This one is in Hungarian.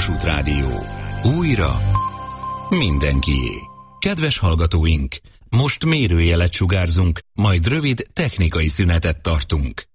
Kossuth Rádió. Újra mindenkié. Kedves hallgatóink, most mérőjelet sugárzunk, majd rövid technikai szünetet tartunk.